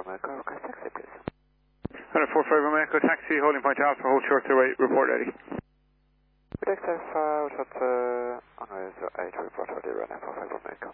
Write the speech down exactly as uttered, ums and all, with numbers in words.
America, request taxi, please. one oh four five America, taxi, holding point Alpha, hold short to right, report ready. Good access, uh, short, uh, on eight, report ready, running four five America.